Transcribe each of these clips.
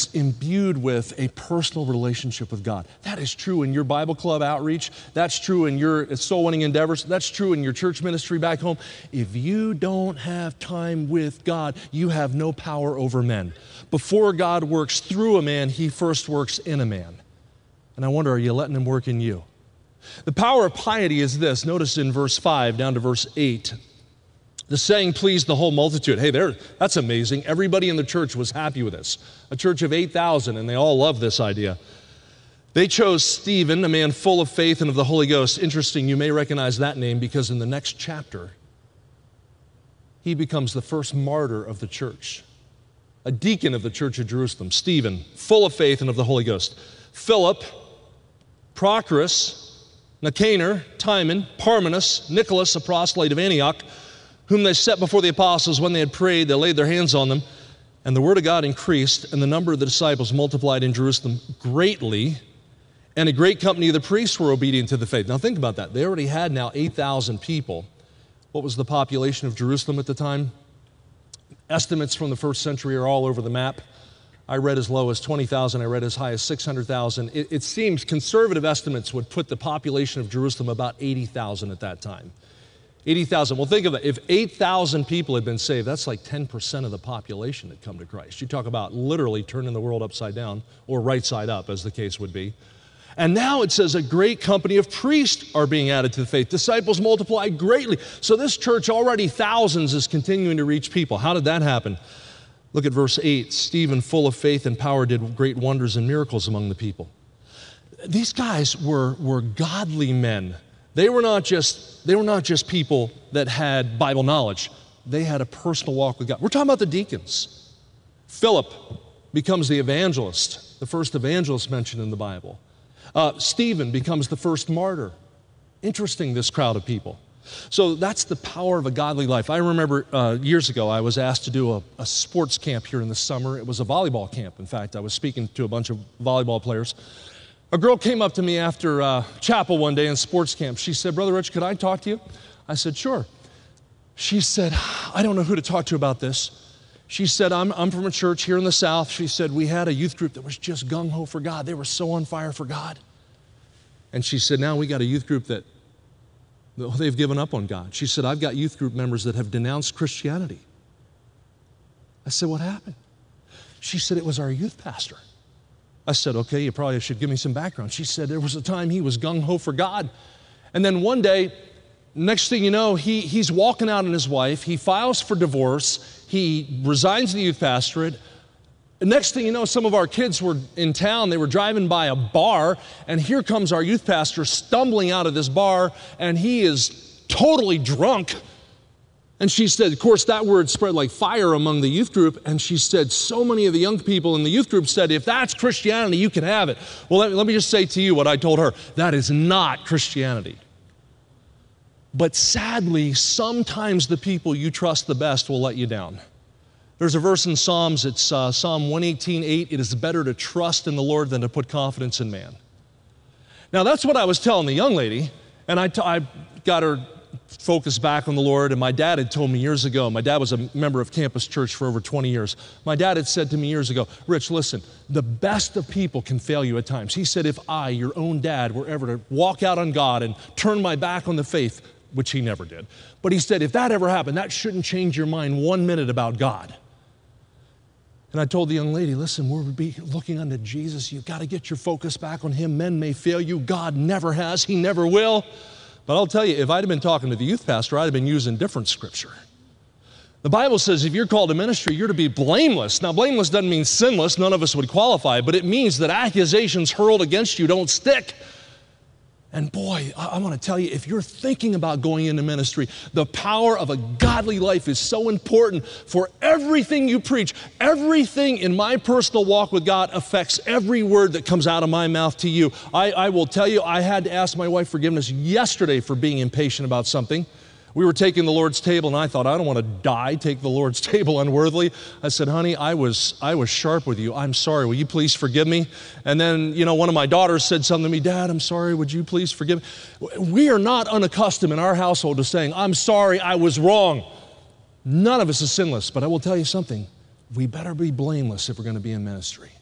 imbued with a personal relationship with God. That is true in your Bible club outreach. That's true in your soul winning endeavors. That's true in your church ministry back home. If you don't have time with God, you have no power over men. Before God works through a man, he first works in a man. And I wonder, are you letting him work in you? The power of piety is this. Notice in verse 5 down to verse 8. The saying pleased the whole multitude. Hey, that's amazing. Everybody in the church was happy with this. A church of 8,000, and they all loved this idea. They chose Stephen, a man full of faith and of the Holy Ghost. Interesting, you may recognize that name because in the next chapter, he becomes the first martyr of the church, a deacon of the church of Jerusalem. Stephen, full of faith and of the Holy Ghost. Philip, Prochorus, Nicanor, Timon, Parmenas, Nicholas, a proselyte of Antioch, whom they set before the apostles. When they had prayed, they laid their hands on them, and the word of God increased, and the number of the disciples multiplied in Jerusalem greatly, and a great company of the priests were obedient to the faith. Now think about that. They already had now 8,000 people. What was the population of Jerusalem at the time? Estimates from the first century are all over the map. I read as low as 20,000. I read as high as 600,000. It seems conservative estimates would put the population of Jerusalem about 80,000 at that time. 80,000. Well, think of it. If 8,000 people had been saved, that's like 10% of the population had come to Christ. You talk about literally turning the world upside down, or right side up, as the case would be. And now it says a great company of priests are being added to the faith. Disciples multiplied greatly. So this church, already thousands, is continuing to reach people. How did that happen? Look at verse 8. Stephen, full of faith and power, did great wonders and miracles among the people. These guys were godly men. They were not just people that had Bible knowledge. They had a personal walk with God. We're talking about the deacons. Philip becomes the evangelist, the first evangelist mentioned in the Bible. Stephen becomes the first martyr. Interesting, this crowd of people. So that's the power of a godly life. I remember years ago I was asked to do a sports camp here in the summer. It was a volleyball camp. In fact, I was speaking to a bunch of volleyball players. A girl came up to me after chapel one day in sports camp. She said, "Brother Rich, could I talk to you?" I said, "Sure." She said, "I don't know who to talk to about this." She said, I'm from a church here in the South. She said, we had a youth group that was just gung-ho for God. They were so on fire for God. And she said, now we got a youth group that they've given up on God. She said, I've got youth group members that have denounced Christianity. I said, what happened? She said, it was our youth pastor. I said, okay, you probably should give me some background. She said, there was a time he was gung-ho for God. And then one day, next thing you know, he's walking out on his wife. He files for divorce. He resigns the youth pastorate. Next thing you know, some of our kids were in town. They were driving by a bar, and here comes our youth pastor stumbling out of this bar, and he is totally drunk. And she said, of course, that word spread like fire among the youth group, and she said, so many of the young people in the youth group said, if that's Christianity, you can have it. Well, let me just say to you what I told her. That is not Christianity. But sadly, sometimes the people you trust the best will let you down. There's a verse in Psalms, it's Psalm 118:8, it is better to trust in the Lord than to put confidence in man. Now that's what I was telling the young lady, and I got her focused back on the Lord, and my dad had told me years ago, my dad was a member of Campus Church for over 20 years. My dad had said to me years ago, Rich, listen, the best of people can fail you at times. He said, if I, your own dad, were ever to walk out on God and turn my back on the faith, which he never did. But he said, if that ever happened, that shouldn't change your mind 1 minute about God. And I told the young lady, listen, we'll be looking unto Jesus. You've got to get your focus back on him. Men may fail you. God never has. He never will. But I'll tell you, if I'd have been talking to the youth pastor, I'd have been using different scripture. The Bible says if you're called to ministry, you're to be blameless. Now, blameless doesn't mean sinless. None of us would qualify. But it means that accusations hurled against you don't stick. And boy, I want to tell you, if you're thinking about going into ministry, the power of a godly life is so important for everything you preach. Everything in my personal walk with God affects every word that comes out of my mouth to you. I will tell you, I had to ask my wife forgiveness yesterday for being impatient about something. We were taking the Lord's table, and I thought, I don't want to die, take the Lord's table unworthily. I said, honey, I was sharp with you. I'm sorry. Will you please forgive me? And then, one of my daughters said something to me, Dad, I'm sorry. Would you please forgive me? We are not unaccustomed in our household to saying, I'm sorry, I was wrong. None of us is sinless, but I will tell you something. We better be blameless if we're going to be in ministry.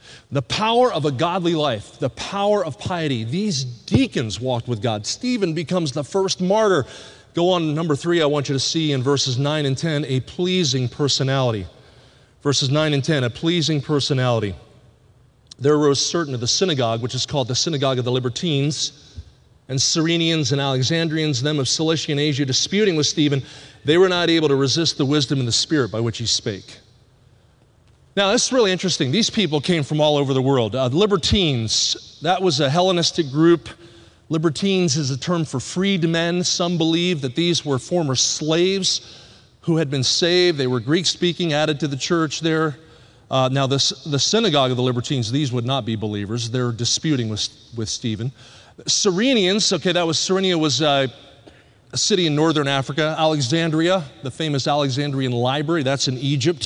The power of a godly life, the power of piety. These deacons walked with God. Stephen becomes the first martyr. Go on to number 3, I want you to see in verses 9 and 10, a pleasing personality. Verses 9 and 10, a pleasing personality. There arose certain of the synagogue, which is called the synagogue of the Libertines, and Cyrenians and Alexandrians, them of Cilicia and Asia, disputing with Stephen. They were not able to resist the wisdom and the spirit by which he spake. Now, this is really interesting. These people came from all over the world. Libertines, that was a Hellenistic group. Libertines is a term for freedmen. Some believe that these were former slaves who had been saved. They were Greek-speaking, added to the church there. Now, the synagogue of the Libertines, these would not be believers. They're disputing with Stephen. Cyrenians, okay, Cyrenia was a city in northern Africa. Alexandria, the famous Alexandrian library, that's in Egypt.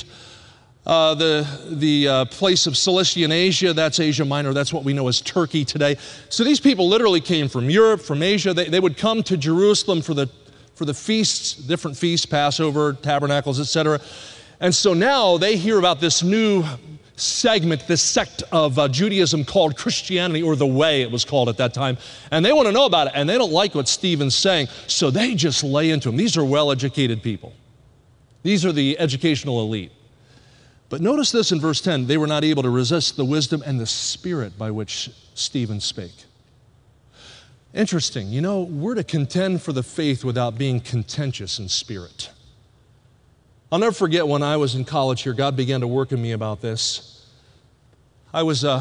The place of Cilicia in Asia, that's Asia Minor, that's what we know as Turkey today. So these people literally came from Europe, from Asia. They would come to Jerusalem for the feasts, different feasts, Passover, Tabernacles, etc. And so now they hear about this new segment, this sect of Judaism called Christianity, or the Way it was called at that time. And they want to know about it, and they don't like what Stephen's saying, so they just lay into him. These are well-educated people. These are the educational elite. But notice this in verse 10, they were not able to resist the wisdom and the spirit by which Stephen spake. Interesting, we're to contend for the faith without being contentious in spirit. I'll never forget when I was in college here, God began to work in me about this. I was a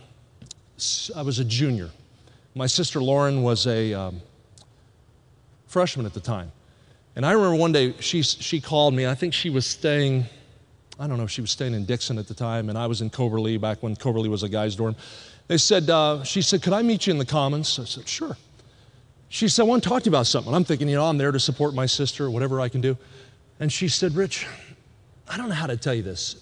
junior. My sister Lauren was a freshman at the time. And I remember one day she called me. I think she was staying, I don't know if she was staying in Dixon at the time, and I was in Coverly back when Coverly was a guy's dorm. She said, could I meet you in the Commons? I said, sure. She said, I want to talk to you about something. I'm thinking, I'm there to support my sister, whatever I can do. And she said, Rich, I don't know how to tell you this.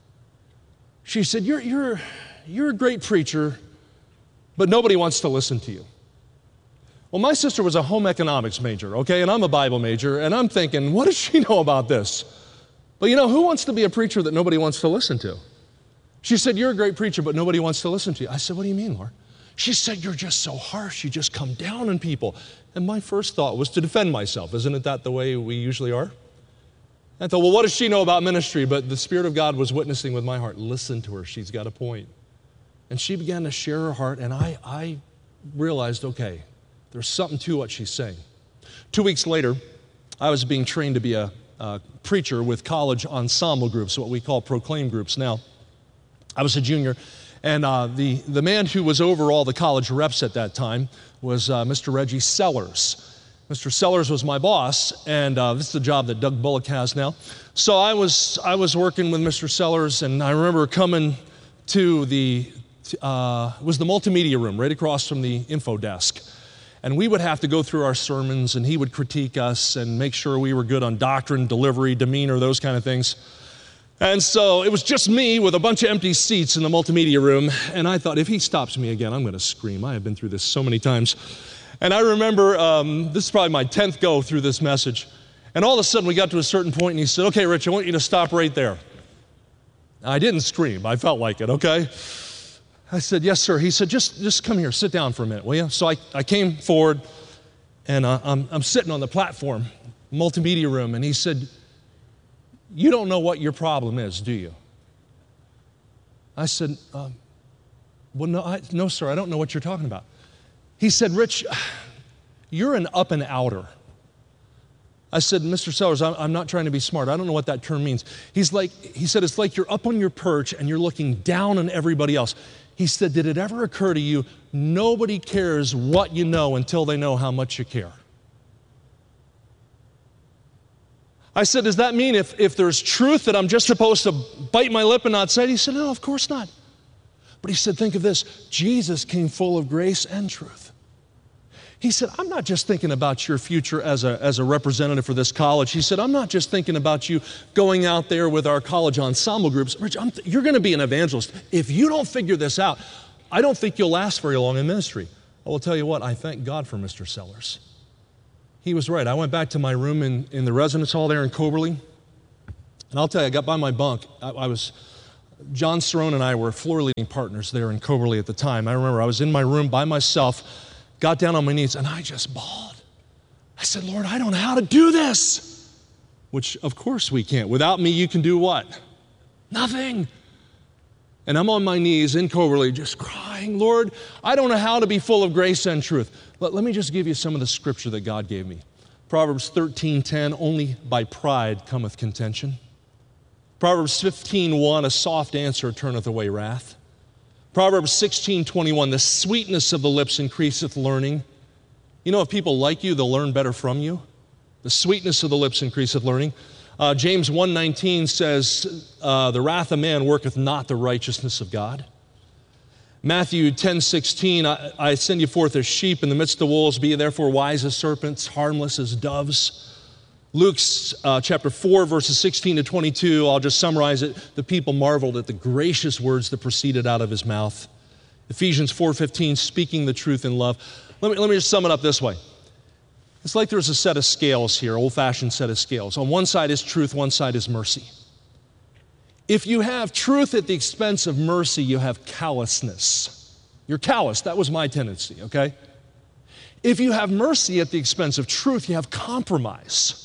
She said, you're a great preacher, but nobody wants to listen to you. Well, my sister was a home economics major, okay, and I'm a Bible major, and I'm thinking, what does she know about this? But who wants to be a preacher that nobody wants to listen to? She said, you're a great preacher, but nobody wants to listen to you. I said, what do you mean, Laura? She said, you're just so harsh. You just come down on people. And my first thought was to defend myself. Isn't it that the way we usually are? I thought, well, what does she know about ministry? But the Spirit of God was witnessing with my heart. Listen to her. She's got a point. And she began to share her heart, and I realized, okay, there's something to what she's saying. 2 weeks later, I was being trained to be a preacher with college ensemble groups, what we call proclaim groups now. I was a junior, and the man who was over all the college reps at that time was Mr. Reggie Sellers. Mr. Sellers was my boss, and this is the job that Doug Bullock has now. So I was working with Mr. Sellers, and I remember coming to it was the multimedia room right across from the info desk. And we would have to go through our sermons, and he would critique us and make sure we were good on doctrine, delivery, demeanor, those kind of things. And so it was just me with a bunch of empty seats in the multimedia room, and I thought, if he stops me again, I'm going to scream. I have been through this so many times. And I remember, this is probably my 10th go through this message, and all of a sudden we got to a certain point, and he said, okay, Rich, I want you to stop right there. I didn't scream. I felt like it, okay? I said, yes, sir. He said, just come here, sit down for a minute, will you? So I came forward, and I'm sitting on the platform, multimedia room, and he said, you don't know what your problem is, do you? I said, well, no, sir, I don't know what you're talking about. He said, Rich, you're an up and outer. I said, Mr. Sellers, I'm not trying to be smart. I don't know what that term means. He said, it's like you're up on your perch and you're looking down on everybody else. He said, did it ever occur to you, nobody cares what you know until they know how much you care? I said, does that mean if there's truth that I'm just supposed to bite my lip and not say it? He said, no, of course not. But he said, think of this. Jesus came full of grace and truth. He said, I'm not just thinking about your future as a representative for this college. He said, I'm not just thinking about you going out there with our college ensemble groups. Rich, you're going to be an evangelist. If you don't figure this out, I don't think you'll last very long in ministry. I will tell you what, I thank God for Mr. Sellers. He was right. I went back to my room in the residence hall there in Coberly, and I'll tell you, I got by my bunk. John Cerrone and I were floor leading partners there in Coberly at the time. I remember I was in my room by myself, got down on my knees, and I just bawled. I said, Lord, I don't know how to do this. Which, of course, we can't. Without me, you can do what? Nothing. And I'm on my knees in Coberly just crying, Lord, I don't know how to be full of grace and truth. Let me just give you some of the scripture that God gave me. Proverbs 13:10, only by pride cometh contention. Proverbs 15:1, a soft answer turneth away wrath. Proverbs 16:21, the sweetness of the lips increaseth learning. You know, if people like you, they'll learn better from you. The sweetness of the lips increaseth learning. James 1:19 says, the wrath of man worketh not the righteousness of God. Matthew 10:16, I send you forth as sheep in the midst of wolves, be ye therefore wise as serpents, harmless as doves. Luke's chapter 4, verses 16 to 22, I'll just summarize it. The people marveled at the gracious words that proceeded out of his mouth. Ephesians 4:15, speaking the truth in love. Let me just sum it up this way. It's like there's a set of scales here, old-fashioned set of scales. On one side is truth, one side is mercy. If you have truth at the expense of mercy, you have callousness. You're callous. That was my tendency, okay? If you have mercy at the expense of truth, you have compromise.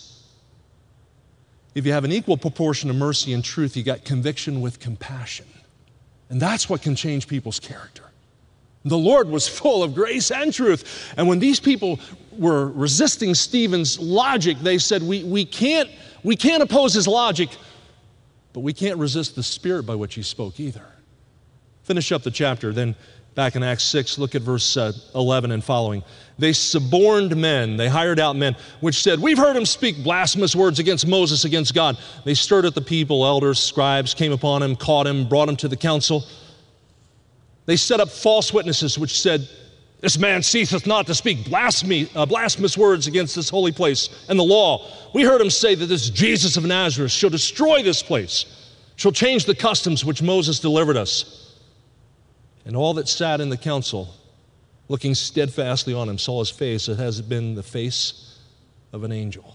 If you have an equal proportion of mercy and truth, you got conviction with compassion. And that's what can change people's character. The Lord was full of grace and truth. And when these people were resisting Stephen's logic, they said, we can't oppose his logic, but we can't resist the spirit by which he spoke either. Finish up the chapter, then back in Acts 6, look at verse 11 and following. They suborned men, they hired out men, which said, we've heard him speak blasphemous words against Moses, against God. They stirred up the people, elders, scribes, came upon him, caught him, brought him to the council. They set up false witnesses, which said, this man ceaseth not to speak blasphemous words against this holy place and the law. We heard him say that this Jesus of Nazareth shall destroy this place, shall change the customs which Moses delivered us. And all that sat in the council, looking steadfastly on him, saw his face. It has been the face of an angel.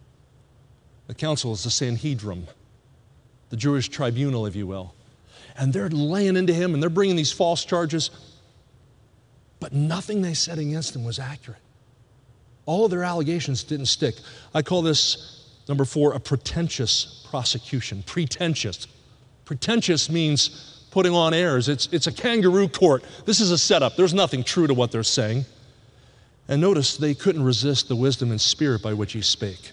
The council is the Sanhedrin, the Jewish tribunal, if you will. And they're laying into him, and they're bringing these false charges. But nothing they said against him was accurate. All of their allegations didn't stick. I call this, number 4, a pretentious prosecution. Pretentious. Pretentious means putting on airs. It's a kangaroo court. This is a setup. There's nothing true to what they're saying. And notice they couldn't resist the wisdom and spirit by which he spake.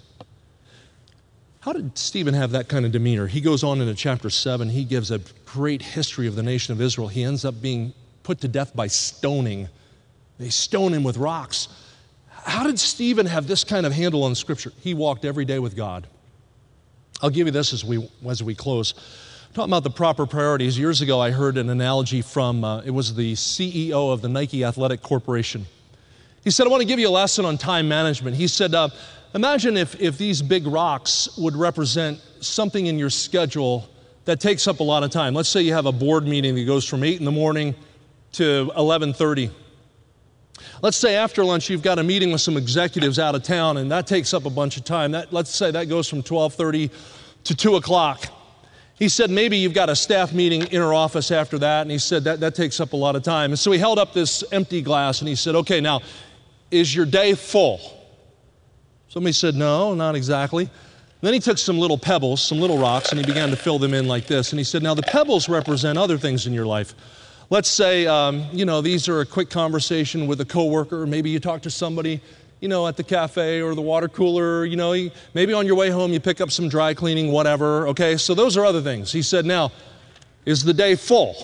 How did Stephen have that kind of demeanor? He goes on into chapter 7. He gives a great history of the nation of Israel. He ends up being put to death by stoning. They stone him with rocks. How did Stephen have this kind of handle on Scripture? He walked every day with God. I'll give you this as we close. Talking about the proper priorities. Years ago, I heard an analogy from, it was the CEO of the Nike Athletic Corporation. He said, I want to give you a lesson on time management. He said, imagine if these big rocks would represent something in your schedule that takes up a lot of time. Let's say you have a board meeting that goes from 8 in the morning to 11:30. Let's say after lunch you've got a meeting with some executives out of town, and that takes up a bunch of time. Let's say that goes from 12:30 to 2 o'clock. He said maybe you've got a staff meeting in our office after that, and he said that takes up a lot of time. And so he held up this empty glass, and he said, okay, now, is your day full? Somebody said, no, not exactly. Then he took some little pebbles, some little rocks, and he began to fill them in like this. And he said, now the pebbles represent other things in your life. Let's say, these are a quick conversation with a coworker. Maybe you talk to somebody, at the cafe or the water cooler. Maybe on your way home you pick up some dry cleaning, whatever. Okay, so those are other things. He said, now, is the day full?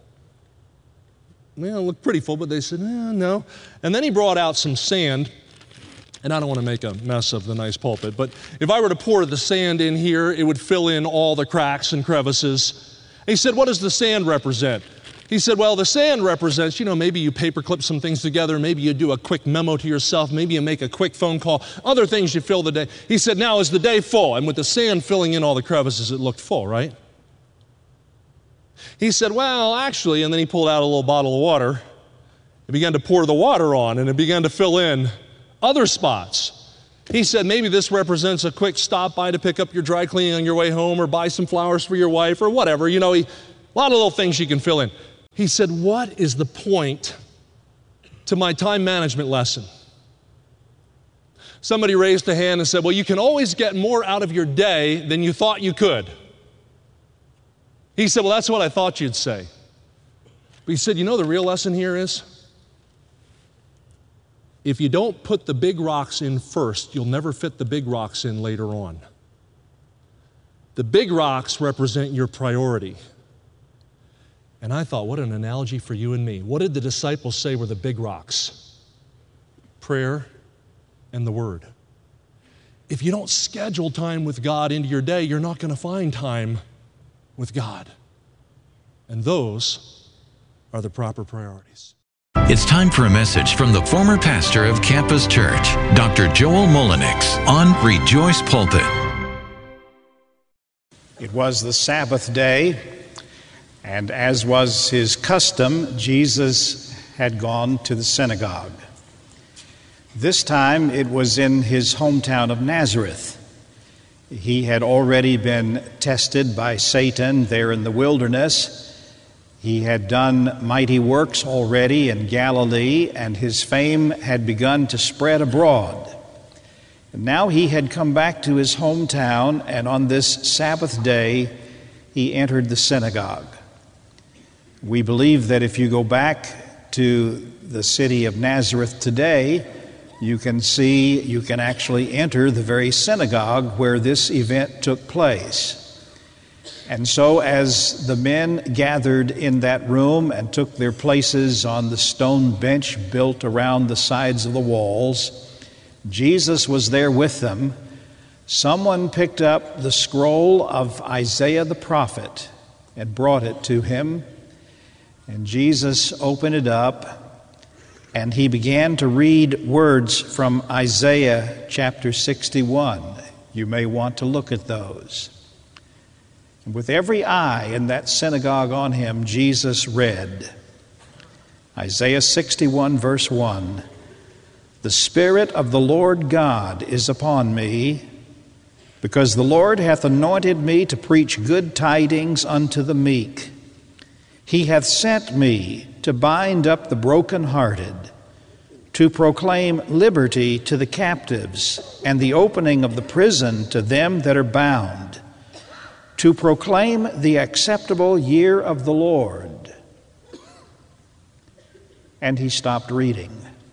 Well, it looked pretty full, but they said, no. And then he brought out some sand. And I don't want to make a mess of the nice pulpit, but if I were to pour the sand in here, it would fill in all the cracks and crevices. And he said, what does the sand represent? He said, well, the sand represents, maybe you paperclip some things together, maybe you do a quick memo to yourself, maybe you make a quick phone call, other things you fill the day. He said, now is the day full? And with the sand filling in all the crevices, it looked full, right? He said, well, actually, and then he pulled out a little bottle of water. He began to pour the water on, and it began to fill in other spots. He said, maybe this represents a quick stop by to pick up your dry cleaning on your way home or buy some flowers for your wife or whatever. A lot of little things you can fill in. He said, what is the point to my time management lesson? Somebody raised a hand and said, well, you can always get more out of your day than you thought you could. He said, well, that's what I thought you'd say. But he said, you know, the real lesson here is, if you don't put the big rocks in first, you'll never fit the big rocks in later on. The big rocks represent your priority. And I thought, what an analogy for you and me. What did the disciples say were the big rocks? Prayer and the Word. If you don't schedule time with God into your day, you're not going to find time with God. And those are the proper priorities. It's time for a message from the former pastor of Campus Church, Dr. Joel Mullenix, on Rejoice Pulpit. It was the Sabbath day, and as was his custom, Jesus had gone to the synagogue. This time it was in his hometown of Nazareth. He had already been tested by Satan there in the wilderness. He had done mighty works already in Galilee, and his fame had begun to spread abroad. And now he had come back to his hometown, and on this Sabbath day, he entered the synagogue. We believe that if you go back to the city of Nazareth today, you can actually enter the very synagogue where this event took place. And so as the men gathered in that room and took their places on the stone bench built around the sides of the walls, Jesus was there with them. Someone picked up the scroll of Isaiah the prophet and brought it to him. And Jesus opened it up, and he began to read words from Isaiah chapter 61. You may want to look at those. And with every eye in that synagogue on him, Jesus read Isaiah 61, verse 1. The Spirit of the Lord God is upon me, because the Lord hath anointed me to preach good tidings unto the meek. He hath sent me to bind up the brokenhearted, to proclaim liberty to the captives, and the opening of the prison to them that are bound, to proclaim the acceptable year of the Lord. And he stopped reading.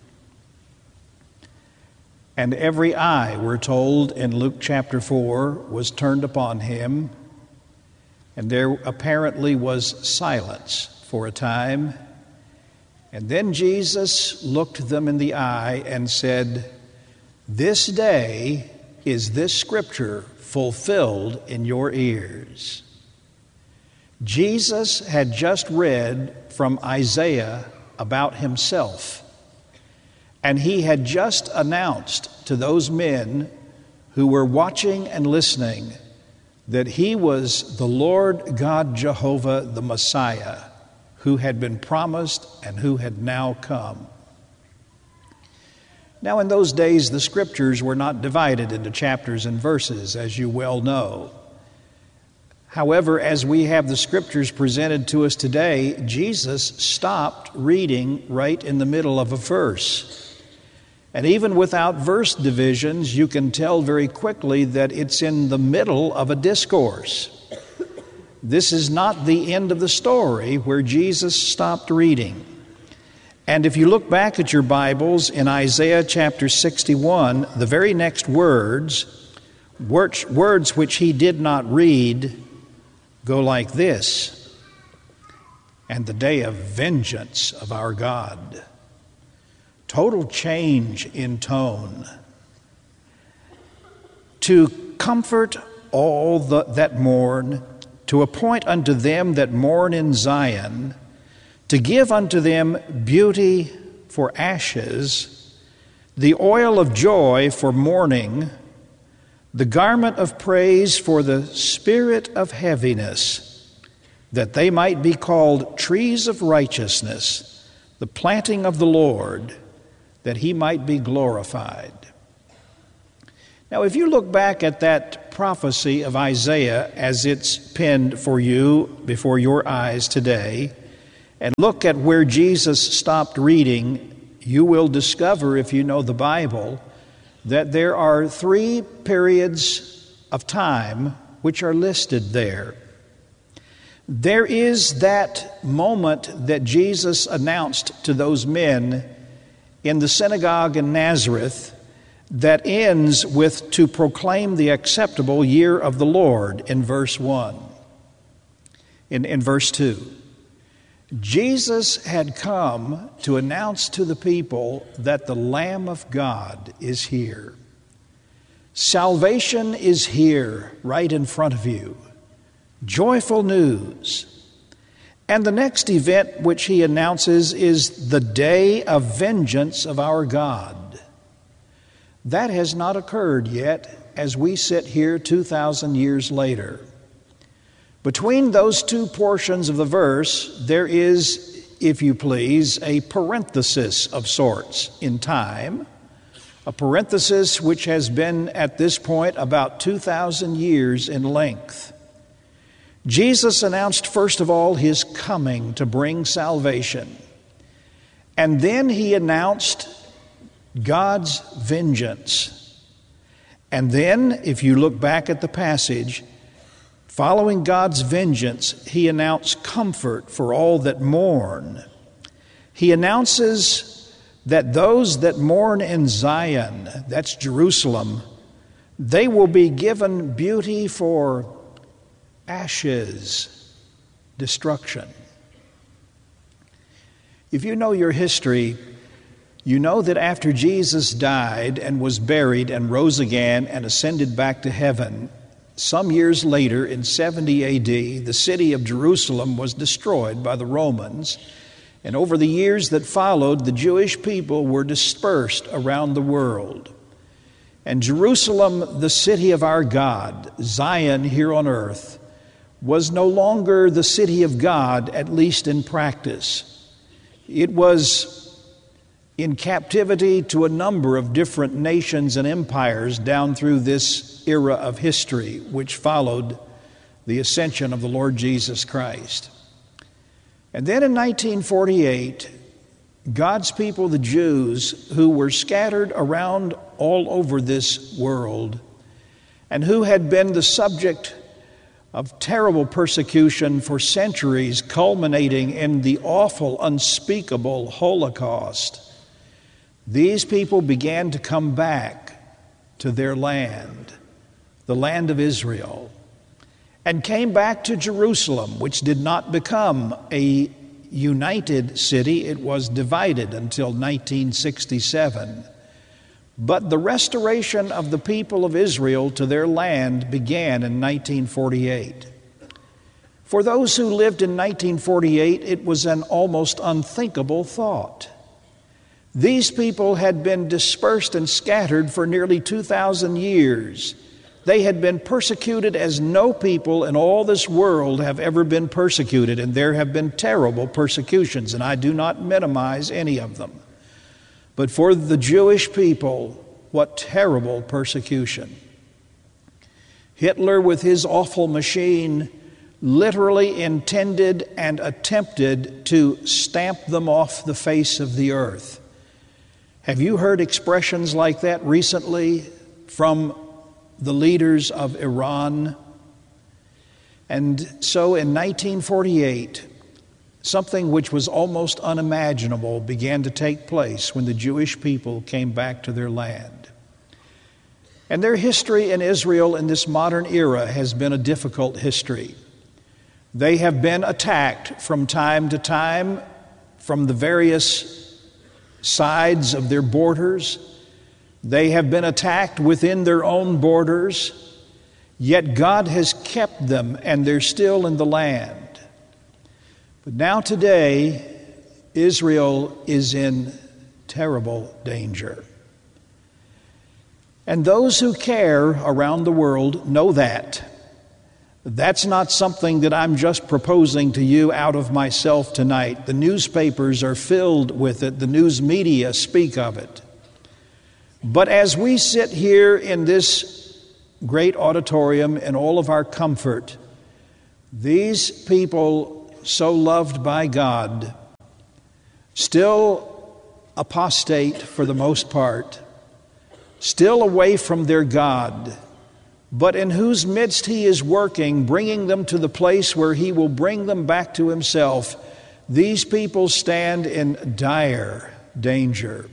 And every eye, we're told in Luke chapter 4, was turned upon him, and there apparently was silence for a time. And then Jesus looked them in the eye and said, "This day is this scripture fulfilled in your ears." Jesus had just read from Isaiah about himself, and he had just announced to those men who were watching and listening that he was the Lord God Jehovah, the Messiah, who had been promised and who had now come. Now, in those days, the scriptures were not divided into chapters and verses, as you well know. However, as we have the scriptures presented to us today, Jesus stopped reading right in the middle of a verse. And even without verse divisions, you can tell very quickly that it's in the middle of a discourse. This is not the end of the story where Jesus stopped reading. And if you look back at your Bibles in Isaiah chapter 61, the very next words which he did not read, go like this: "And the day of vengeance of our God." Total change in tone. "To comfort all that mourn, to appoint unto them that mourn in Zion, to give unto them beauty for ashes, the oil of joy for mourning, the garment of praise for the spirit of heaviness, that they might be called trees of righteousness, the planting of the Lord, that he might be glorified." Now, if you look back at that prophecy of Isaiah as it's penned for you before your eyes today, and look at where Jesus stopped reading, you will discover, if you know the Bible, that there are 3 periods of time which are listed there. There is that moment that Jesus announced to those men in the synagogue in Nazareth that ends with to proclaim the acceptable year of the Lord in verse 1. In verse 2, Jesus had come to announce to the people that the Lamb of God is here. Salvation is here, right in front of you. Joyful news. And the next event which he announces is the day of vengeance of our God. That has not occurred yet as we sit here 2,000 years later. Between those 2 portions of the verse, there is, if you please, a parenthesis of sorts in time, a parenthesis which has been at this point about 2,000 years in length. Jesus announced, first of all, his coming to bring salvation. And then he announced God's vengeance. And then, if you look back at the passage, following God's vengeance, he announced comfort for all that mourn. He announces that those that mourn in Zion, that's Jerusalem, they will be given beauty for ashes, destruction. If you know your history, you know that after Jesus died and was buried and rose again and ascended back to heaven, some years later in 70 AD, the city of Jerusalem was destroyed by the Romans, and over the years that followed, the Jewish people were dispersed around the world. And Jerusalem, the city of our God, Zion here on earth, was no longer the city of God, at least in practice. It was in captivity to a number of different nations and empires down through this era of history, which followed the ascension of the Lord Jesus Christ. And then in 1948, God's people, the Jews, who were scattered around all over this world and who had been the subject of terrible persecution for centuries, culminating in the awful, unspeakable Holocaust, these people began to come back to their land, the land of Israel, and came back to Jerusalem, which did not become a united city. It was divided until 1967. But the restoration of the people of Israel to their land began in 1948. For those who lived in 1948, it was an almost unthinkable thought. These people had been dispersed and scattered for nearly 2,000 years. They had been persecuted as no people in all this world have ever been persecuted, and there have been terrible persecutions, and I do not minimize any of them. But for the Jewish people, what terrible persecution. Hitler, with his awful machine, literally intended and attempted to stamp them off the face of the earth. Have you heard expressions like that recently from the leaders of Iran? And so in 1948, something which was almost unimaginable began to take place when the Jewish people came back to their land. And their history in Israel in this modern era has been a difficult history. They have been attacked from time to time from the various sides of their borders. They have been attacked within their own borders, yet God has kept them and they're still in the land. But now today, Israel is in terrible danger. And those who care around the world know that. That's not something that I'm just proposing to you out of myself tonight. The newspapers are filled with it. The news media speak of it. But as we sit here in this great auditorium in all of our comfort, these people so loved by God, still apostate for the most part, still away from their God, but in whose midst He is working, bringing them to the place where He will bring them back to Himself, these people stand in dire danger.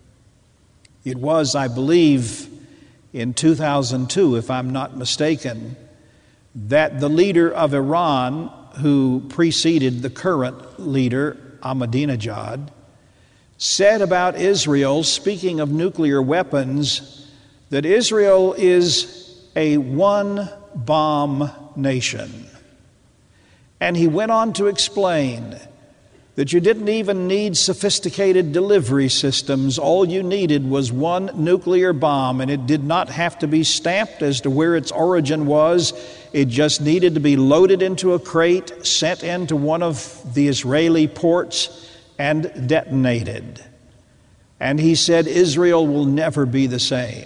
It was, I believe, in 2002, if I'm not mistaken, that the leader of Iran, who preceded the current leader, Ahmadinejad, said about Israel, speaking of nuclear weapons, that Israel is a one-bomb nation. And he went on to explain that you didn't even need sophisticated delivery systems. All you needed was one nuclear bomb, and it did not have to be stamped as to where its origin was. It just needed to be loaded into a crate, sent into one of the Israeli ports, and detonated. And he said Israel will never be the same.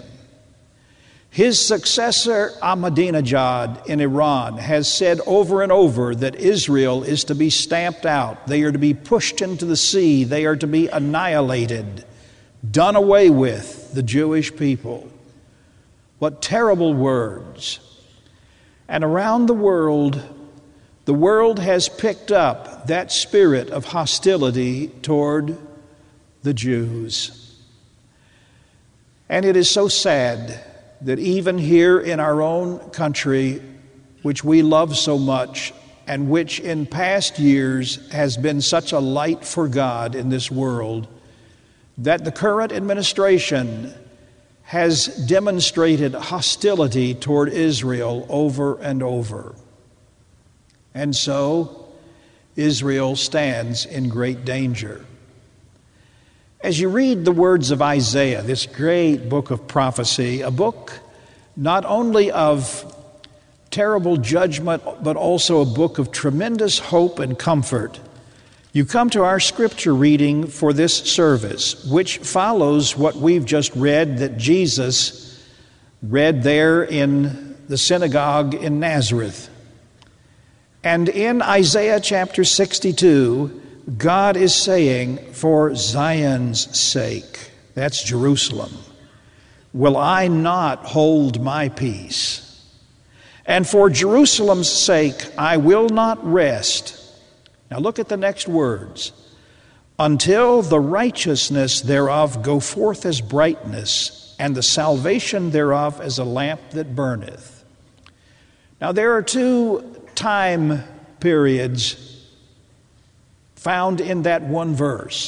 His successor, Ahmadinejad in Iran, has said over and over that Israel is to be stamped out. They are to be pushed into the sea. They are to be annihilated, done away with, the Jewish people. What terrible words. And around the world has picked up that spirit of hostility toward the Jews. And it is so sad that even here in our own country, which we love so much, and which in past years has been such a light for God in this world, that the current administration has demonstrated hostility toward Israel over and over. And so Israel stands in great danger. As you read the words of Isaiah, this great book of prophecy, a book not only of terrible judgment, but also a book of tremendous hope and comfort, you come to our scripture reading for this service, which follows what we've just read that Jesus read there in the synagogue in Nazareth. And in Isaiah chapter 62, God is saying, for Zion's sake, that's Jerusalem, will I not hold my peace? And for Jerusalem's sake, I will not rest. Now look at the next words. Until the righteousness thereof go forth as brightness, and the salvation thereof as a lamp that burneth. Now there are two time periods found in that one verse.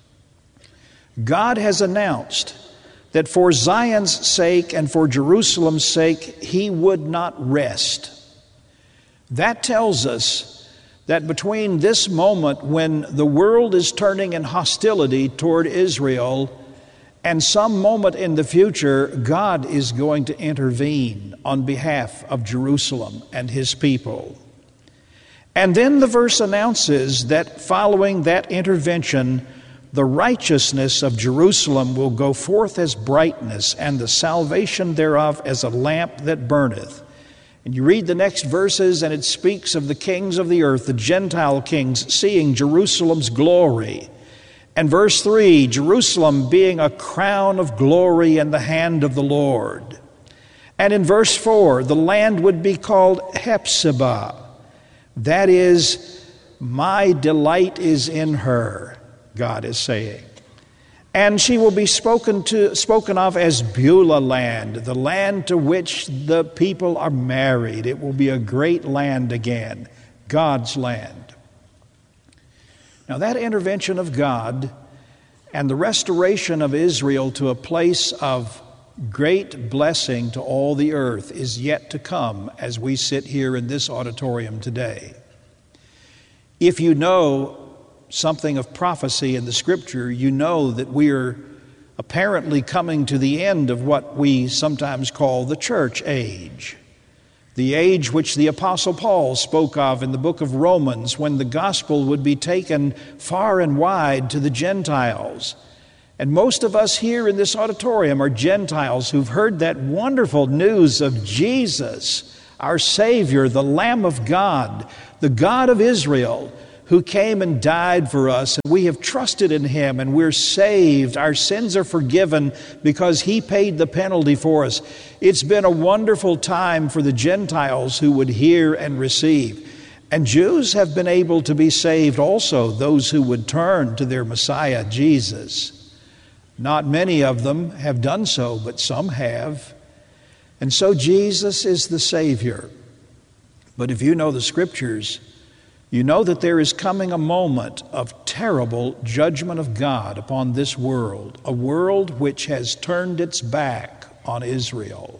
God has announced that for Zion's sake and for Jerusalem's sake, He would not rest. That tells us that between this moment when the world is turning in hostility toward Israel and some moment in the future, God is going to intervene on behalf of Jerusalem and His people. And then the verse announces that following that intervention, the righteousness of Jerusalem will go forth as brightness, and the salvation thereof as a lamp that burneth. And you read the next verses, and it speaks of the kings of the earth, the Gentile kings, seeing Jerusalem's glory. And verse 3, Jerusalem being a crown of glory in the hand of the Lord. And in verse 4, the land would be called Hephzibah. That is, my delight is in her, God is saying. And she will be spoken of as Beulah land, the land to which the people are married. It will be a great land again, God's land. Now that intervention of God and the restoration of Israel to a place of great blessing to all the earth is yet to come as we sit here in this auditorium today. If you know something of prophecy in the Scripture, you know that we are apparently coming to the end of what we sometimes call the church age. The age which the Apostle Paul spoke of in the book of Romans, when the gospel would be taken far and wide to the Gentiles. And most of us here in this auditorium are Gentiles who've heard that wonderful news of Jesus, our Savior, the Lamb of God, the God of Israel, who came and died for us. And we have trusted in Him and we're saved. Our sins are forgiven because He paid the penalty for us. It's been a wonderful time for the Gentiles who would hear and receive. And Jews have been able to be saved also, those who would turn to their Messiah, Jesus. Not many of them have done so, but some have. And so Jesus is the Savior. But if you know the Scriptures, you know that there is coming a moment of terrible judgment of God upon this world, a world which has turned its back on Israel.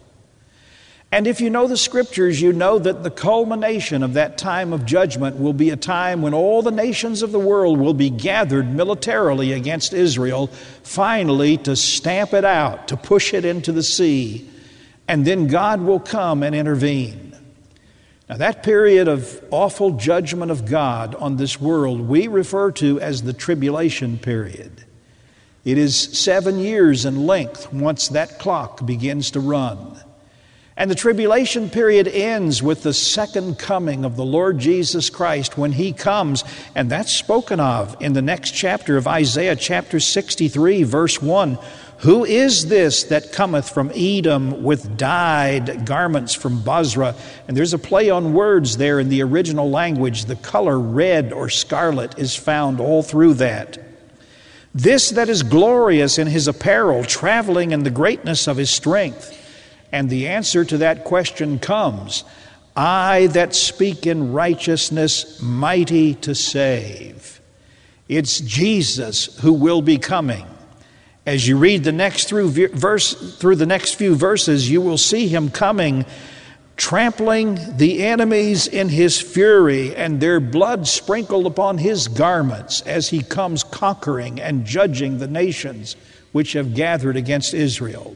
And if you know the Scriptures, you know that the culmination of that time of judgment will be a time when all the nations of the world will be gathered militarily against Israel, finally to stamp it out, to push it into the sea, and then God will come and intervene. Now, that period of awful judgment of God on this world we refer to as the tribulation period. It is 7 years in length once that clock begins to run. And the tribulation period ends with the second coming of the Lord Jesus Christ when He comes, and that's spoken of in the next chapter of Isaiah, chapter 63, verse 1. Who is this that cometh from Edom with dyed garments from Bozrah? And there's a play on words there in the original language. The color red or scarlet is found all through that. This that is glorious in his apparel, traveling in the greatness of his strength. And the answer to that question comes, I that speak in righteousness, mighty to save. It's Jesus who will be coming. As you read the next through the next few verses, you will see Him coming, trampling the enemies in His fury, and their blood sprinkled upon His garments as He comes conquering and judging the nations which have gathered against Israel.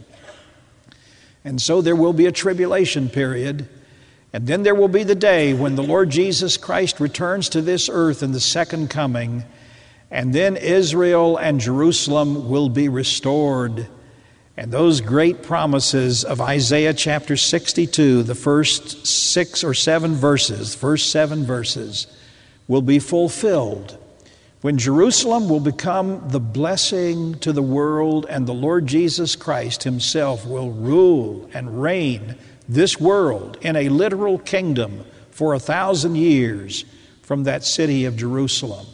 And so there will be a tribulation period, and then there will be the day when the Lord Jesus Christ returns to this earth in the second coming, and then Israel and Jerusalem will be restored. And those great promises of Isaiah chapter 62, the first 6 or 7 verses, will be fulfilled when Jerusalem will become the blessing to the world, and the Lord Jesus Christ Himself will rule and reign this world in a literal kingdom for 1,000 years from that city of Jerusalem.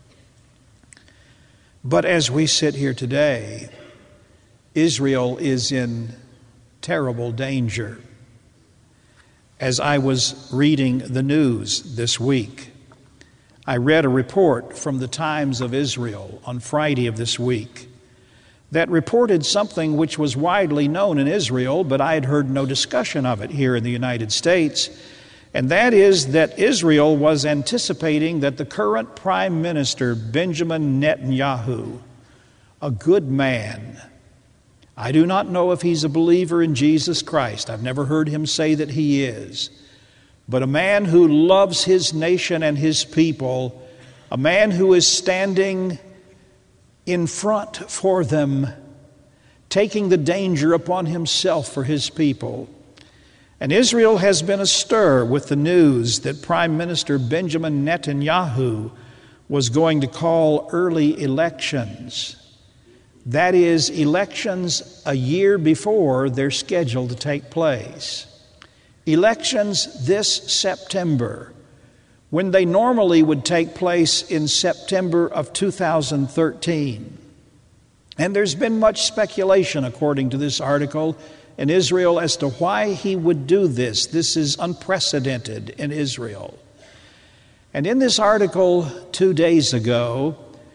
But as we sit here today, Israel is in terrible danger. As I was reading the news this week, I read a report from the Times of Israel on Friday of this week that reported something which was widely known in Israel, but I had heard no discussion of it here in the United States. And that is that Israel was anticipating that the current Prime Minister, Benjamin Netanyahu, a good man, I do not know if he's a believer in Jesus Christ. I've never heard him say that he is. But a man who loves his nation and his people, a man who is standing in front for them, taking the danger upon himself for his people. And Israel has been astir with the news that Prime Minister Benjamin Netanyahu was going to call early elections. That is, elections a year before they're scheduled to take place. Elections this September, when they normally would take place in September of 2013. And there's been much speculation, according to this article, in Israel as to why he would do this. This is unprecedented in Israel. And in this article 2 days ago,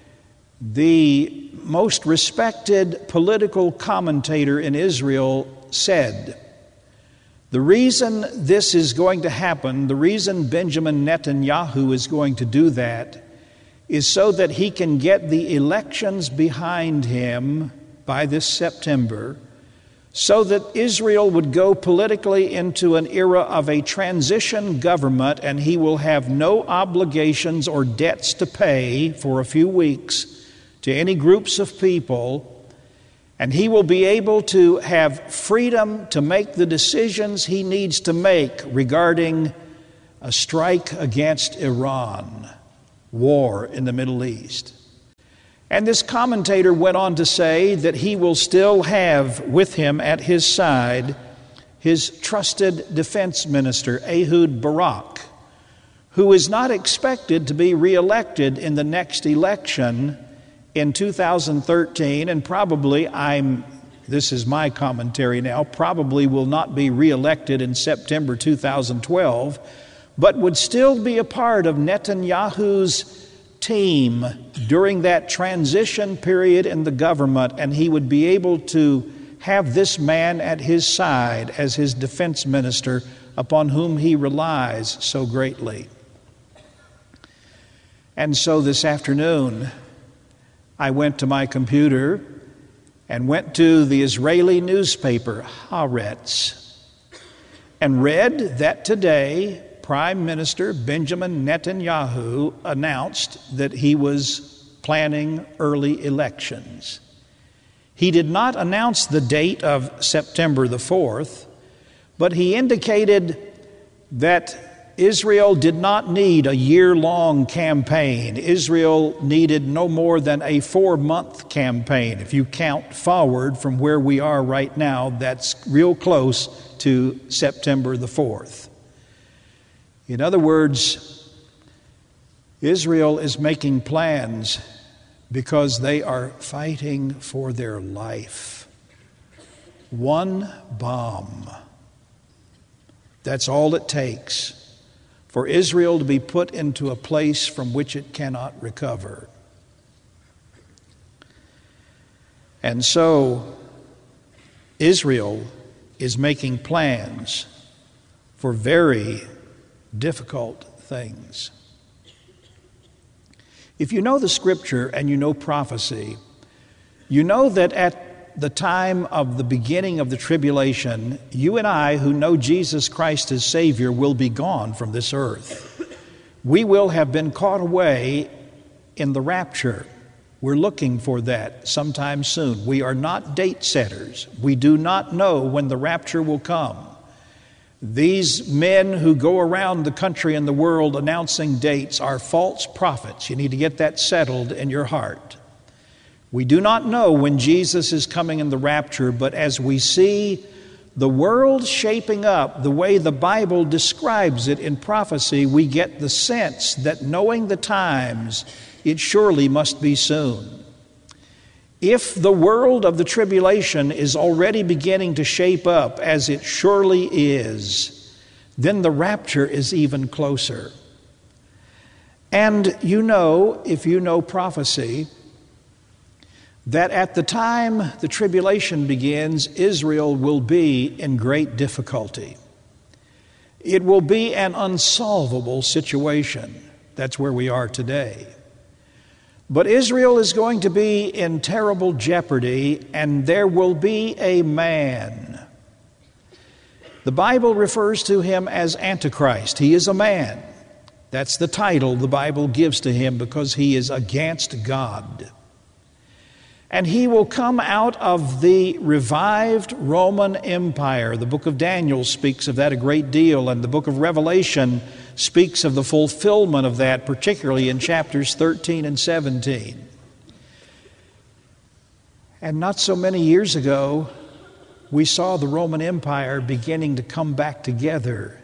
the most respected political commentator in Israel said, the reason this is going to happen, the reason Benjamin Netanyahu is going to do that, is so that he can get the elections behind him by this September, so that Israel would go politically into an era of a transition government, and he will have no obligations or debts to pay for a few weeks to any groups of people, And he will be able to have freedom to make the decisions he needs to make regarding a strike against Iran, war in the Middle East. And this commentator went on to say that he will still have with him at his side his trusted defense minister, Ehud Barak, who is not expected to be reelected in the next election in 2013, and probably, this is my commentary now, probably will not be reelected in September 2012, but would still be a part of Netanyahu's team during that transition period in the government, and he would be able to have this man at his side as his defense minister upon whom he relies so greatly. And so this afternoon, I went to my computer and went to the Israeli newspaper, Haaretz, and read that today Prime Minister Benjamin Netanyahu announced that he was planning early elections. He did not announce the date of September the 4th, but he indicated that Israel did not need a year-long campaign. Israel needed no more than a 4-month campaign. If you count forward from where we are right now, that's real close to September the 4th. In other words, Israel is making plans because they are fighting for their life. One bomb. That's all it takes for Israel to be put into a place from which it cannot recover. And so, Israel is making plans for very difficult things. If you know the Scripture and you know prophecy, you know that at the time of the beginning of the tribulation, you and I who know Jesus Christ as Savior will be gone from this earth. We will have been caught away in the rapture. We're looking for that sometime soon. We are not date setters. We do not know when the rapture will come. These men who go around the country and the world announcing dates are false prophets. You need to get that settled in your heart. We do not know when Jesus is coming in the rapture, but as we see the world shaping up the way the Bible describes it in prophecy, we get the sense that knowing the times, it surely must be soon. If the world of the tribulation is already beginning to shape up, as it surely is, then the rapture is even closer. And you know, if you know prophecy, that at the time the tribulation begins, Israel will be in great difficulty. It will be an unsolvable situation. That's where we are today. But Israel is going to be in terrible jeopardy, and there will be a man. The Bible refers to him as Antichrist. He is a man. That's the title the Bible gives to him because he is against God. And he will come out of the revived Roman Empire. The book of Daniel speaks of that a great deal, and the book of Revelation speaks of the fulfillment of that, particularly in chapters 13 and 17. And not so many years ago, we saw the Roman Empire beginning to come back together.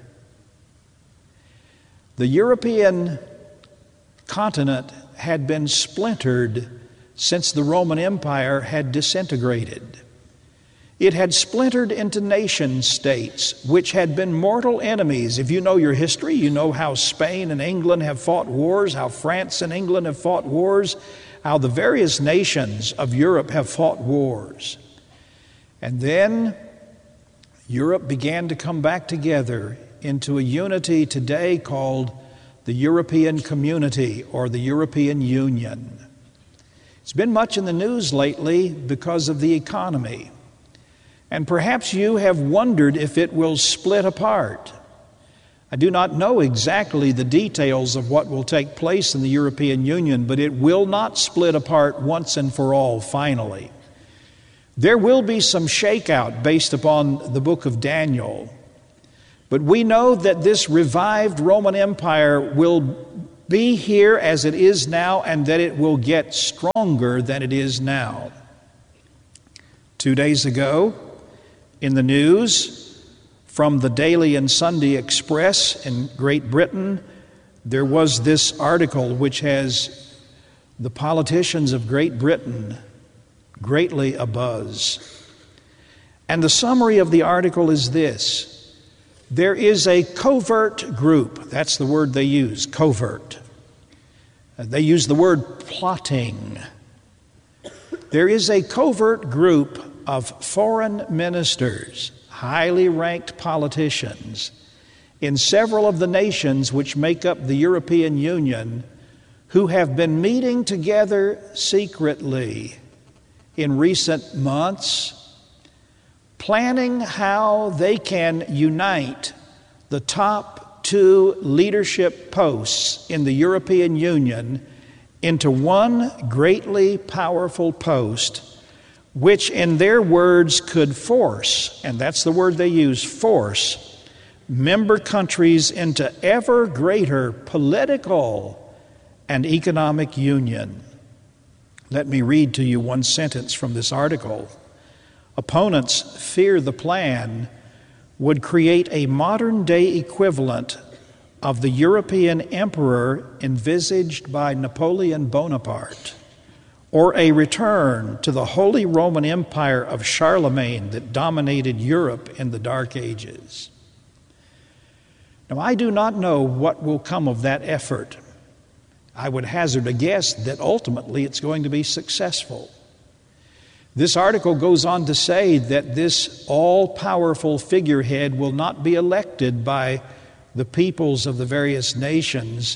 The European continent had been splintered since the Roman Empire had disintegrated. It had splintered into nation states which had been mortal enemies. If you know your history, you know how Spain and England have fought wars, how France and England have fought wars, how the various nations of Europe have fought wars. And then Europe began to come back together into a unity today called the European Community or the European Union. It's been much in the news lately because of the economy. And perhaps you have wondered if it will split apart. I do not know exactly the details of what will take place in the European Union, but it will not split apart once and for all finally. There will be some shakeout based upon the book of Daniel, but we know that this revived Roman Empire will be here as it is now, and that it will get stronger than it is now. 2 days ago, in the news, from the Daily and Sunday Express in Great Britain, there was this article which has the politicians of Great Britain greatly abuzz. And the summary of the article is this: there is a covert group, that's the word they use, covert. They use the word plotting. There is a covert group of foreign ministers, highly ranked politicians, in several of the nations which make up the European Union, who have been meeting together secretly in recent months, planning how they can unite the top 2 leadership posts in the European Union into one greatly powerful post, which in their words could force, and that's the word they use, force, member countries into ever greater political and economic union. Let me read to you one sentence from this article. Opponents fear the plan would create a modern-day equivalent of the European emperor envisaged by Napoleon Bonaparte, or a return to the Holy Roman Empire of Charlemagne that dominated Europe in the Dark Ages. Now, I do not know what will come of that effort. I would hazard a guess that ultimately it's going to be successful. This article goes on to say that this all-powerful figurehead will not be elected by the peoples of the various nations.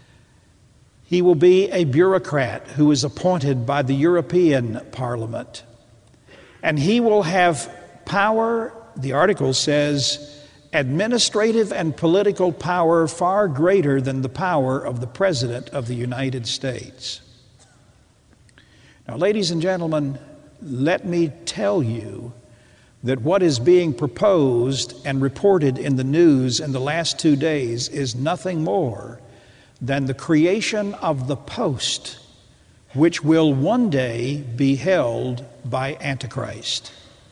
He will be a bureaucrat who is appointed by the European Parliament. And he will have power, the article says, administrative and political power far greater than the power of the President of the United States. Now, ladies and gentlemen, let me tell you that what is being proposed and reported in the news in the last 2 days is nothing more than the creation of the post which will one day be held by Antichrist.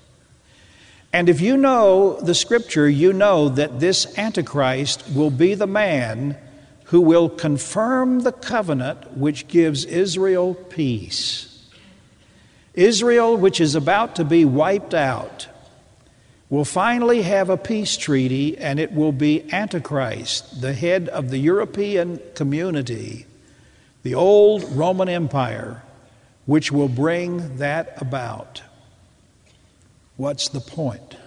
And if you know the Scripture, you know that this Antichrist will be the man who will confirm the covenant which gives Israel peace. Israel, which is about to be wiped out, will finally have a peace treaty, and it will be Antichrist, the head of the European community, the old Roman Empire, which will bring that about. What's the point?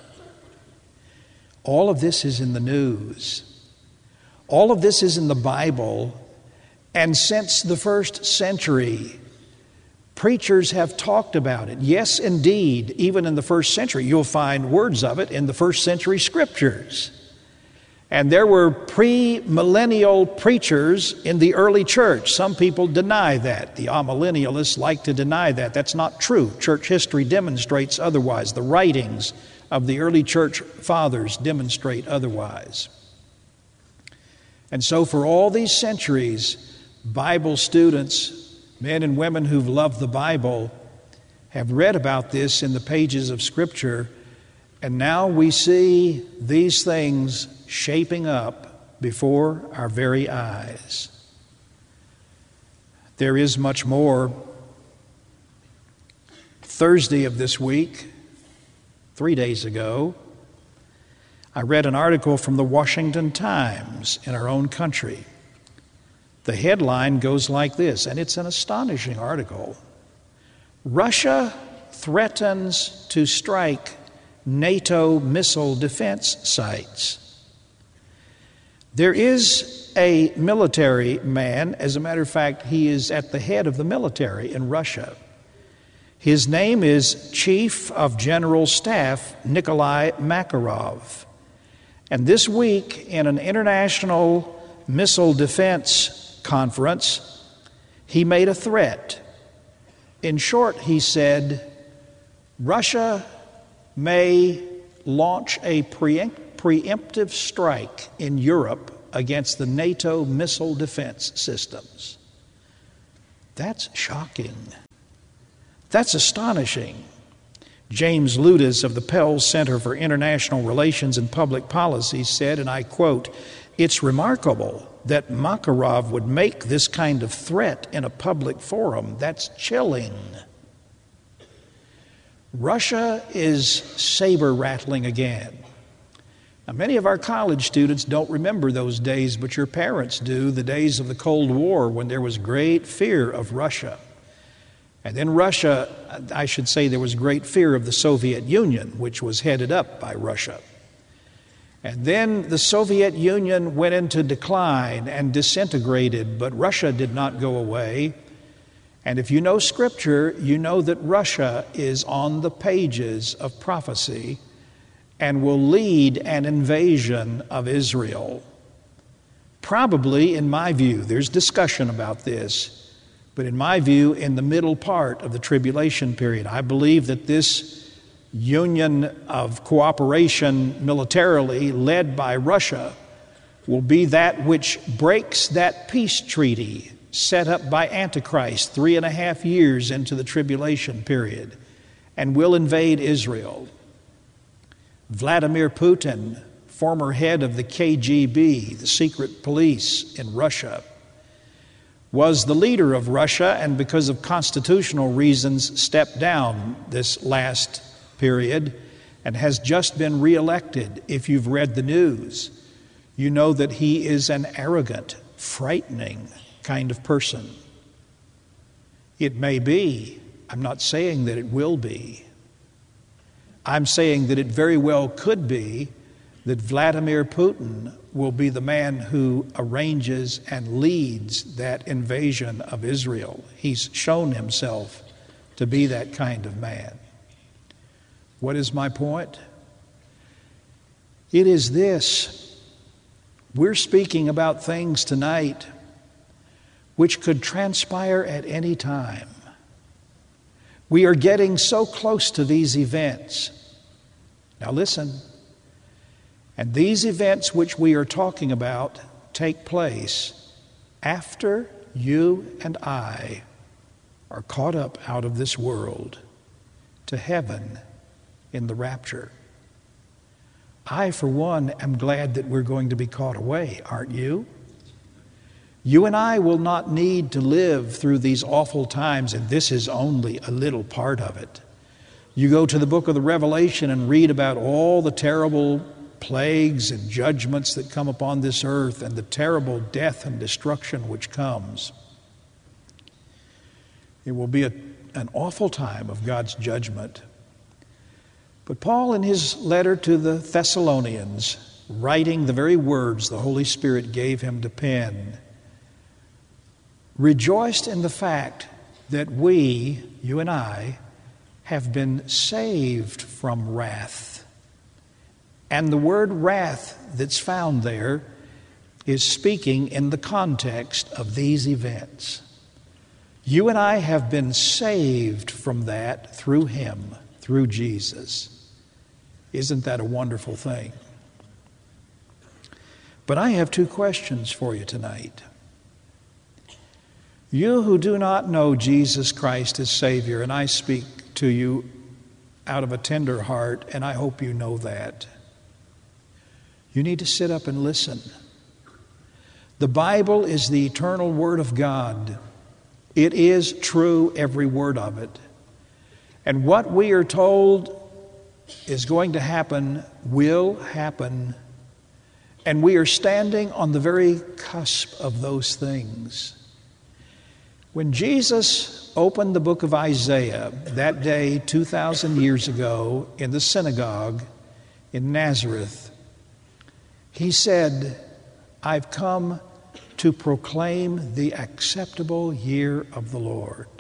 All of this is in the news. All of this is in the Bible, and since the first century, preachers have talked about it. Yes, indeed, even in the first century, you'll find words of it in the first century scriptures. And there were pre-millennial preachers in the early church. Some people deny that. The amillennialists like to deny that. That's not true. Church history demonstrates otherwise. The writings of the early church fathers demonstrate otherwise. And so for all these centuries, Bible students, men and women who've loved the Bible, have read about this in the pages of Scripture, and now we see these things shaping up before our very eyes. There is much more. Thursday of this week, 3 days ago, I read an article from the Washington Times in our own country. The headline goes like this, and it's an astonishing article. Russia threatens to strike NATO missile defense sites. There is a military man, as a matter of fact, he is at the head of the military in Russia. His name is Chief of General Staff Nikolai Makarov. And this week, in an international missile defense conference, he made a threat. In short, he said, Russia may launch a preemptive strike in Europe against the NATO missile defense systems. That's shocking. That's astonishing. James Ludes of the Pell Center for International Relations and Public Policy said, and I quote, "It's remarkable that Makarov would make this kind of threat in a public forum. That's chilling." Russia is saber-rattling again. Now, many of our college students don't remember those days, but your parents do, the days of the Cold War when there was great fear of Russia. And then Russia, I should say there was great fear of the Soviet Union, which was headed up by Russia. And then the Soviet Union went into decline and disintegrated, but Russia did not go away. And if you know Scripture, you know that Russia is on the pages of prophecy and will lead an invasion of Israel. Probably, in my view, there's discussion about this, but in my view, in the middle part of the tribulation period, I believe that this union of cooperation militarily led by Russia will be that which breaks that peace treaty set up by Antichrist 3.5 years into the tribulation period and will invade Israel. Vladimir Putin, former head of the KGB, the secret police in Russia, was the leader of Russia and because of constitutional reasons stepped down this last period and has just been reelected. If you've read the news, you know that he is an arrogant, frightening kind of person. It may be. I'm not saying that it will be. I'm saying that it very well could be that Vladimir Putin will be the man who arranges and leads that invasion of Israel. He's shown himself to be that kind of man. What is my point? It is this. We're speaking about things tonight which could transpire at any time. We are getting so close to these events. Now listen, and these events which we are talking about take place after you and I are caught up out of this world to heaven in the rapture. I, for one, am glad that we're going to be caught away, aren't you? You and I will not need to live through these awful times, and this is only a little part of it. You go to the book of the Revelation and read about all the terrible plagues and judgments that come upon this earth and the terrible death and destruction which comes. It will be an awful time of God's judgment. But Paul, in his letter to the Thessalonians, writing the very words the Holy Spirit gave him to pen, rejoiced in the fact that we, you and I, have been saved from wrath. And the word wrath that's found there is speaking in the context of these events. You and I have been saved from that through Him, through Jesus. Isn't that a wonderful thing? But I have 2 questions for you tonight. You who do not know Jesus Christ as Savior, and I speak to you out of a tender heart, and I hope you know that. You need to sit up and listen. The Bible is the eternal Word of God. It is true, every word of it. And what we are told is going to happen will happen. And we are standing on the very cusp of those things. When Jesus opened the book of Isaiah that day 2,000 years ago in the synagogue in Nazareth, He said, "I've come to proclaim the acceptable year of the Lord."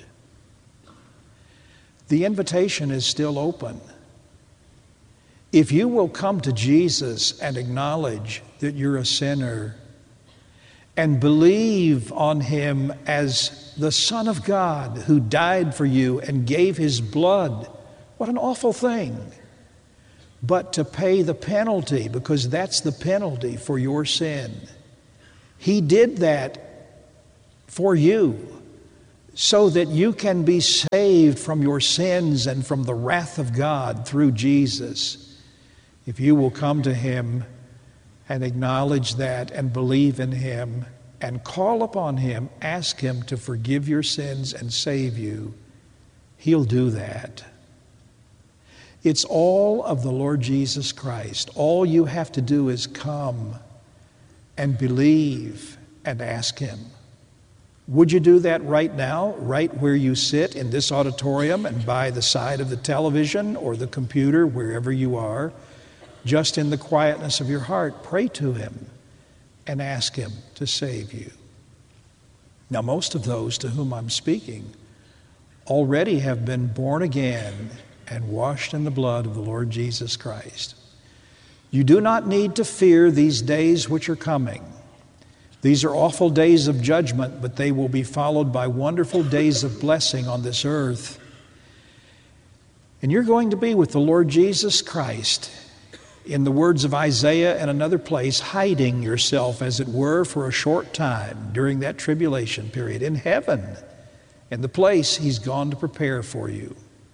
The invitation is still open. If you will come to Jesus and acknowledge that you're a sinner and believe on Him as the Son of God who died for you and gave His blood What an awful thing. But to pay the penalty, because that's the penalty for your sin. He did that for you so that you can be saved from your sins and from the wrath of God through Jesus. If you will come to Him and acknowledge that and believe in Him and call upon Him, ask Him to forgive your sins and save you, He'll do that. It's all of the Lord Jesus Christ. All you have to do is come and believe and ask Him. Would you do that right now, right where you sit in this auditorium and by the side of the television or the computer, wherever you are, just in the quietness of your heart, pray to Him and ask Him to save you? Now, most of those to whom I'm speaking already have been born again and washed in the blood of the Lord Jesus Christ. You do not need to fear these days which are coming. These are awful days of judgment, but they will be followed by wonderful days of blessing on this earth. And you're going to be with the Lord Jesus Christ, in the words of Isaiah and another place, hiding yourself, as it were, for a short time during that tribulation period in heaven, in the place He's gone to prepare for you.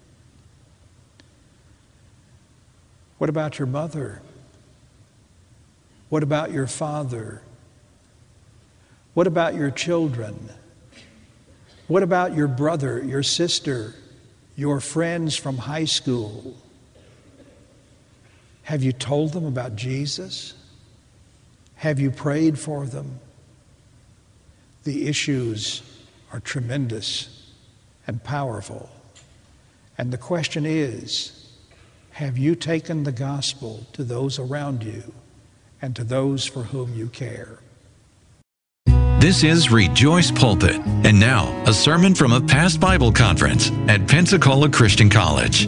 What about your mother? What about your father? What about your children? What about your brother, your sister, your friends from high school? Have you told them about Jesus? Have you prayed for them? The issues are tremendous and powerful. And the question is, have you taken the gospel to those around you and to those for whom you care? This is Rejoice Pulpit. And now, a sermon from a past Bible conference at Pensacola Christian College.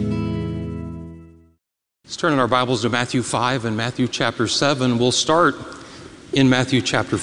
Let's turn in our Bibles to Matthew 5 and Matthew chapter 7. We'll start in Matthew chapter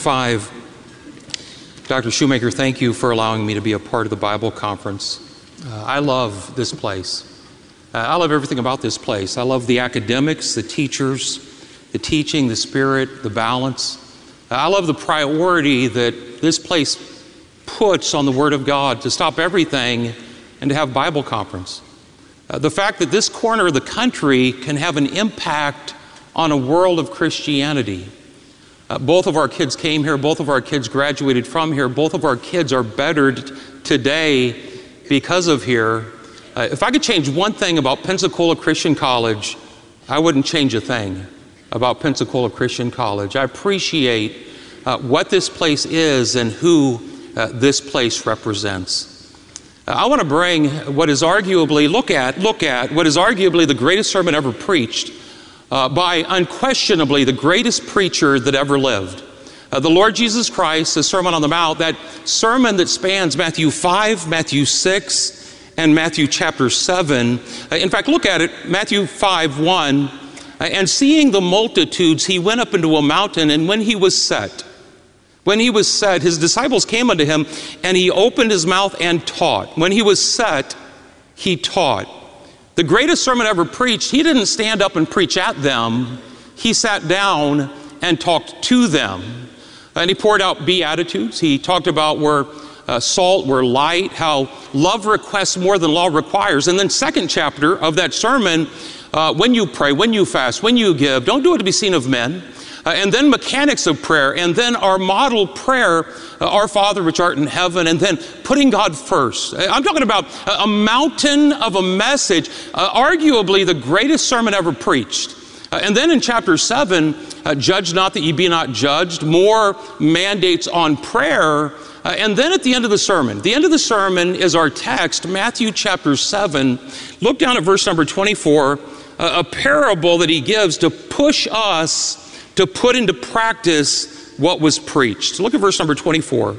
5. Dr. Shoemaker, thank you for allowing me to be a part of the Bible conference. I love this place. I love everything about this place. I love the academics, the teachers, the teaching, the spirit, the balance. I love the priority that this place puts on the Word of God to stop everything and to have Bible conference. The fact that this corner of the country can have an impact on a world of Christianity. Both of our kids came here. Both of our kids graduated from here. Both of our kids are bettered today because of here. If I could change one thing about Pensacola Christian College, I wouldn't change a thing about Pensacola Christian College. I appreciate what this place is and who this place represents. I want to bring what is arguably, look at what is arguably the greatest sermon ever preached by unquestionably the greatest preacher that ever lived. The Lord Jesus Christ, the Sermon on the Mount, that sermon that spans Matthew 5, Matthew 6, and Matthew chapter 7. In fact, look at it, Matthew 5:1. And seeing the multitudes, he went up into a mountain, and when he was set, his disciples came unto him, and he opened his mouth and taught. When he was set, he taught. The greatest sermon ever preached, he didn't stand up and preach at them. He sat down and talked to them. And he poured out Beatitudes. He talked about where salt, we're light, how love requests more than law requires. And then second chapter of that sermon, when you pray, when you fast, when you give, don't do it to be seen of men. And then mechanics of prayer, and then our model prayer, our Father which art in heaven, and then putting God first. I'm talking about a mountain of a message, arguably the greatest sermon ever preached. And then in chapter 7, judge not that ye be not judged, more mandates on prayer. And then at the end of the sermon is our text, Matthew chapter 7. Look down at verse number 24, a parable that he gives to push us to put into practice what was preached. Look at verse number 24.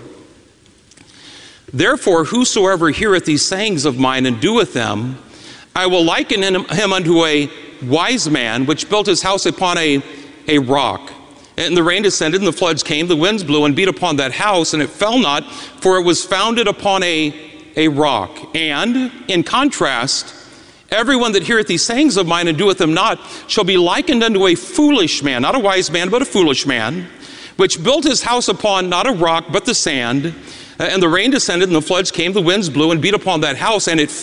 Therefore, whosoever heareth these sayings of mine and doeth them, I will liken him unto a wise man which built his house upon a rock. And the rain descended, and the floods came, the winds blew and beat upon that house, and it fell not, for it was founded upon a rock. And in contrast, Everyone that heareth these sayings of mine and doeth them not shall be likened unto a foolish man, not a wise man, but a foolish man, which built his house upon not a rock, but the sand. And the rain descended, and the floods came, the winds blew and beat upon that house, and it